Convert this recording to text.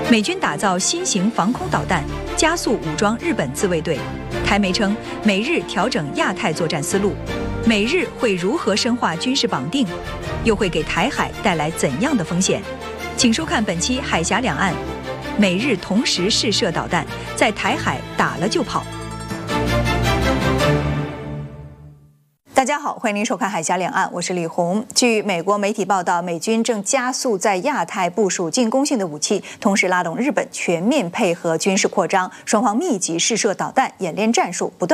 美军打造新型防空导弹，加速武装日本自卫队。台媒称，美日调整亚太作战思路。美日会如何深化军事绑定？又会给台海带来怎样的风险？请收看本期《海峡两岸》。美日同时试射导弹，在台海打了就跑。大家好，欢迎您收看《海峡两岸》，我是李红。据美国媒体报道，美军正加速在亚太部署进攻性的武器，同时拉动日本全面配合军事扩张，双方密集试射导弹，演练战术不断。